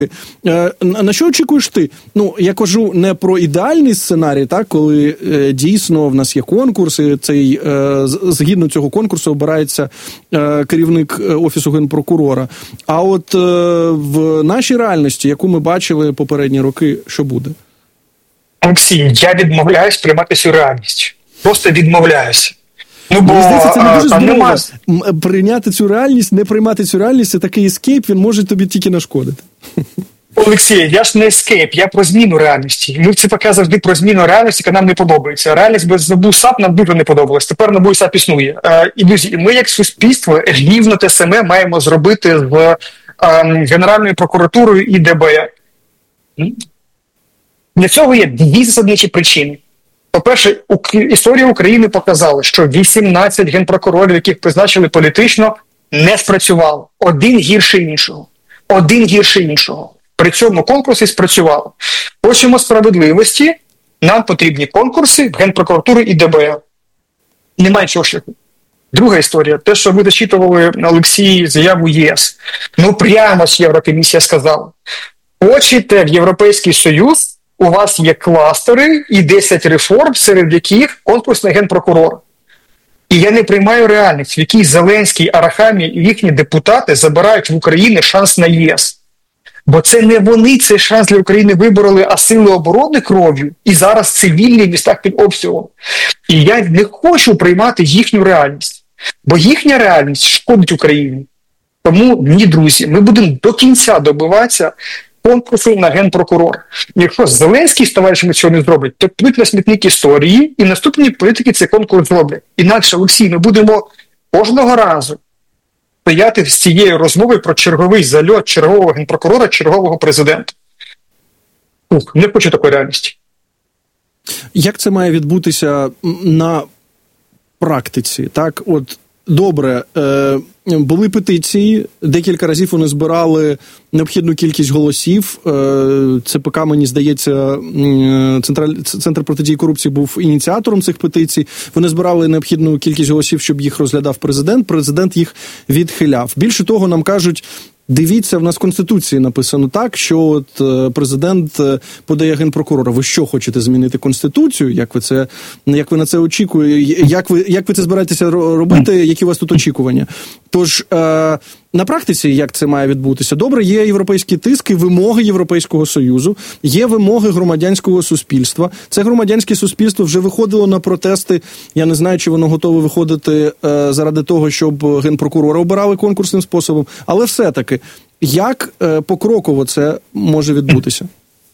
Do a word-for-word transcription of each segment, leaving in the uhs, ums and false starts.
На що очікуєш ти? Ну, я кажу не про ідеальний сценарій, так, коли е, дійсно в нас є конкурс, і цей, е, згідно цього конкурсу обирається е, керівник Офісу Генпрокурора. А от е, в нашій реальності, яку ми бачили попередні роки, що буде? Олексій, я відмовляюсь приймати цю реальність. Просто відмовляюся. Ну, бо, мені здається, це не дуже здорово. Нема... Прийняти цю реальність, не приймати цю реальність, це такий ескейп, він може тобі тільки нашкодити. Олексій, я ж не ескейп, я про зміну реальності. Ми в ЦПК завжди про зміну реальності, яка нам не подобається. Реальність без НАБУ САП нам дуже не подобалась. Тепер НАБУ САП існує. Е, і, друзі, ми як суспільство рівно те саме маємо зробити з е, Генеральною прокуратурою і ДБР. Для цього є дві засадничі причини. По-перше, історія України показала, що вісімнадцять генпрокурорів, яких призначили політично, не спрацювало. Один гірше іншого. Один гірше іншого. При цьому конкурси спрацювали. Хочемо справедливості, нам потрібні конкурси в Генпрокуратуру і ДБР. Немає чого шляху. Друга історія. Те, що ви зачитували, Олексій, заяву ЄС. Ну, прямо ж Єврокомісія сказала. Хочете в Європейський Союз, у вас є кластери і десять реформ, серед яких конкурс на Генпрокурора. І я не приймаю реальність, в якій Зеленський, Арахамія і їхні депутати забирають в Україні шанс на ЄС. Бо це не вони цей шанс для України вибороли, а сили оборони кров'ю, і зараз цивільні в містах під обстрілом. І я не хочу приймати їхню реальність, бо їхня реальність шкодить Україні. Тому, ні, друзі, ми будемо до кінця добиватися конкурсу на Генпрокурора. Якщо Зеленський з товаришами цього не зробить, то підуть на смітник історії, і наступні політики цей конкурс зроблять. Інакше, Олексій, ми будемо кожного разу стояти з цією розмовою про черговий зальот чергового генпрокурора, чергового президента. Ух, не хочу такої реальності. Як це має відбутися на практиці? Так, от, добре, е, були петиції, декілька разів вони збирали необхідну кількість голосів. Е, ЦПК, мені здається, Централь... Центр протидії корупції був ініціатором цих петицій. Вони збирали необхідну кількість голосів, щоб їх розглядав президент. Президент їх відхиляв. Більше того, нам кажуть, дивіться, в нас в Конституції написано так, що от президент подає Генпрокурора. Ви що, хочете змінити Конституцію? Як ви це, як ви на це очікуєте? Як ви, як ви це збираєтеся робити? Які у вас тут очікування? Тож, е, на практиці, як це має відбутися? Добре, є європейські тиски, вимоги Європейського Союзу, є вимоги громадянського суспільства. Це громадянське суспільство вже виходило на протести. Я не знаю, чи воно готове виходити е, заради того, щоб Генпрокурора обирали конкурсним способом. Але все-таки, як е, покроково це може відбутися?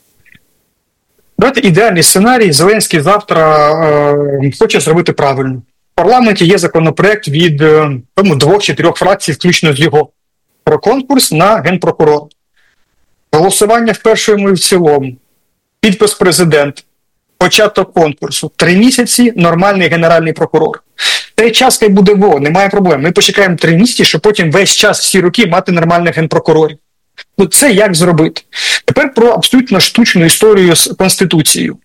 Давайте ідеальний сценарій. Зеленський завтра е, хоче зробити правильно. В парламенті є законопроект від тому, двох чи трьох фракцій, включно з його, про конкурс на Генпрокурора. Голосування в першому і в цілому. Підпис президента. Початок конкурсу. Три місяці – нормальний генеральний прокурор. Цей час хай буде во, немає проблем. Ми почекаємо три місяці, щоб потім весь час, всі роки мати нормальних генпрокурорів. Ну це як зробити? Тепер про абсолютно штучну історію з Конституцією.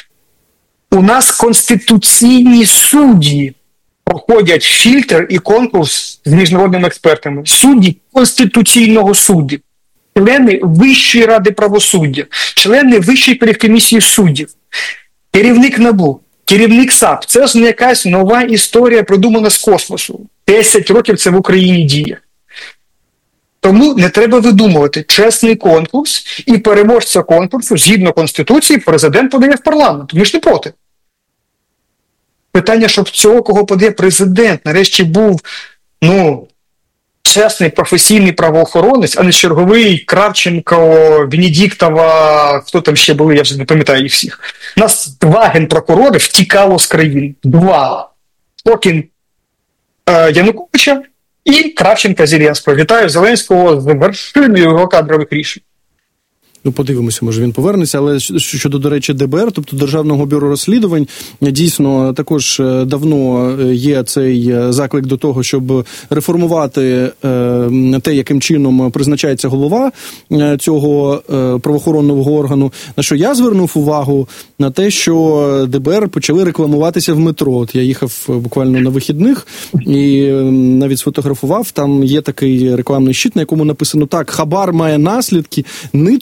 У нас конституційні судді проходять фільтр і конкурс з міжнародними експертами. Судді Конституційного суду, члени Вищої ради правосуддя, члени Вищої кваліфкомісії суддів, керівник НАБУ, керівник САП. Це ж не якась нова історія, придумана з космосу. Десять років це в Україні діє. Тому не треба видумувати. Чесний конкурс і переможця конкурсу, згідно Конституції, президент подає в парламент. Ви ж не проти. Питання, щоб цього, кого подає президент, нарешті був, ну, чесний професійний правоохоронець, а не черговий Кравченко, Венедіктова, хто там ще були, я вже не пам'ятаю їх всіх. У нас два генпрокурори втікало з країни. Два. Фокін е, Януковича і Кравченка Зеленського. Вітаю Зеленського з вершиною його кадрових рішень. Ну, подивимося, може він повернеться, але щодо, до речі, ДБР, тобто Державного бюро розслідувань, дійсно також давно є цей заклик до того, щоб реформувати те, яким чином призначається голова цього правоохоронного органу. На що я звернув увагу на те, що ДБР почали рекламуватися в метро. От я їхав буквально на вихідних і навіть сфотографував, там є такий рекламний щит, на якому написано так: хабар має наслідки,